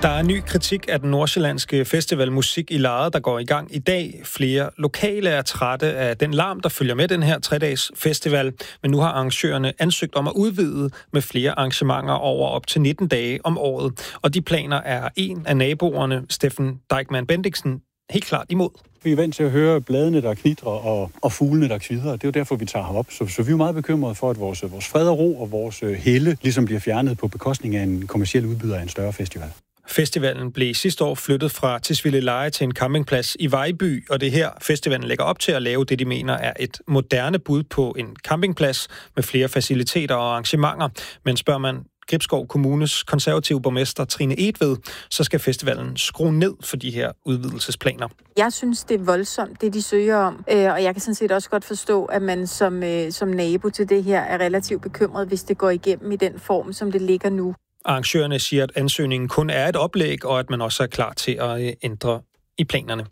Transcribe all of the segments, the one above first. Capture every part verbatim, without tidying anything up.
Der er ny kritik af den nordsjællandske festival Musik i Lejet, der går i gang i dag. Flere lokale er trætte af den larm, der følger med den her tre-dages festival. Men nu har arrangørerne ansøgt om at udvide med flere arrangementer over op til nitten dage om året. Og de planer er en af naboerne, Steffen Dijkman Bendiksen, helt klart imod. Vi er vant til at høre bladene, der knitrer, og, og fuglene, der kvidrer. Det er jo derfor, vi tager ham op. Så, så vi er meget bekymrede for, at vores, vores fred og ro og vores helle ligesom bliver fjernet på bekostning af en kommerciel udbyder af en større festival. Festivalen blev sidste år flyttet fra Tisvildeleje til en campingplads i Vejby, og det er her, festivalen lægger op til at lave det, de mener er et moderne bud på en campingplads med flere faciliteter og arrangementer. Men spørger man Gribskov Kommunes konservative borgmester Trine Etved, så skal festivalen skrue ned for de her udvidelsesplaner. Jeg synes, det er voldsomt, det de søger om, og jeg kan sådan set også godt forstå, at man som, som nabo til det her er relativt bekymret, hvis det går igennem i den form, som det ligger nu. Arrangørerne siger, at ansøgningen kun er et oplæg, og at man også er klar til at ændre i planerne.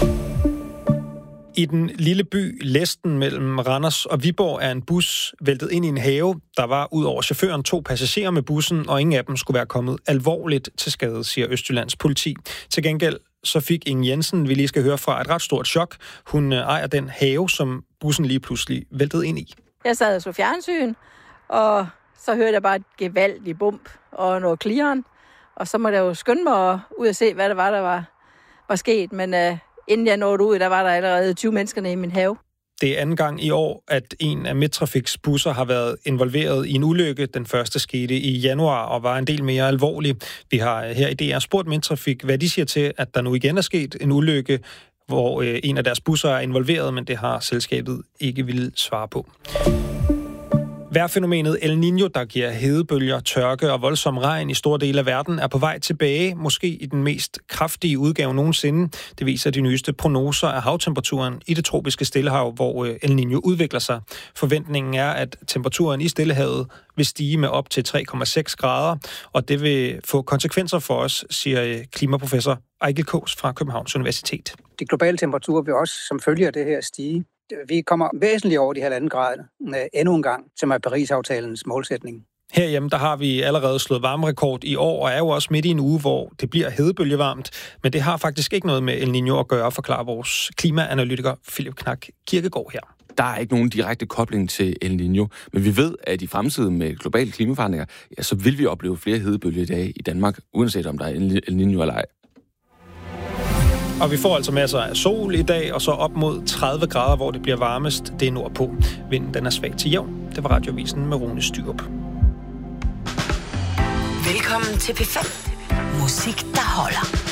I den lille by Læsten mellem Randers og Viborg er en bus væltet ind i en have. Der var ud over chaufføren to passagerer med bussen, og ingen af dem skulle være kommet alvorligt til skade, siger Østjyllands politi. Til gengæld så fik Inge Jensen, vi lige skal høre fra, et ret stort chok. Hun ejer den have, som bussen lige pludselig væltede ind i. Jeg sad og så fjernsyn, og så hørte jeg bare et gevaldigt bump og noget klirren. Og så måtte jeg jo skynde mig ud og se, hvad det var, der var, var sket. Men uh, inden jeg nåede ud, der var der allerede tyve mennesker i min have. Det er anden gang i år, at en af Midtrafiks busser har været involveret i en ulykke. Den første skete i januar og var en del mere alvorlig. Vi har her i D R spurgt Midtrafik, hvad de siger til, at der nu igen er sket en ulykke, hvor øh, en af deres busser er involveret, men det har selskabet ikke ville svare på. Vejrfænomenet El Niño, der giver hedebølger, tørke og voldsom regn i store dele af verden, er på vej tilbage, måske i den mest kraftige udgave nogensinde. Det viser de nyeste prognoser af havtemperaturen i det tropiske Stillehav, hvor El Niño udvikler sig. Forventningen er, at temperaturen i Stillehavet vil stige med op til tre komma seks grader, og det vil få konsekvenser for os, siger klimaprofessor Ejgil Kaas fra Københavns Universitet. De globale temperaturer vil også som følge af det her stige. Vi kommer væsentligt over de halvanden grader endnu en gang, som er Paris-aftalens målsætning. Herhjemme der har vi allerede slået varmerekord i år, og er jo også midt i en uge, hvor det bliver hedebølgevarmt. Men det har faktisk ikke noget med El Niño at gøre, forklarer vores klimaanalytiker Philip Knak Kirkegaard her. Der er ikke nogen direkte kobling til El Niño, men vi ved, at i fremtiden med globale klimaforandringer, ja, så vil vi opleve flere hedebølger i dag i Danmark, uanset om der er El Niño eller ej. Og vi får altså masser af sol i dag, og så op mod tredive grader, hvor det bliver varmest. Det er nordpå. Vinden den er svag til jævn. Det var Radioavisen med Rune Styrup. Velkommen til P fem. Musik, der holder.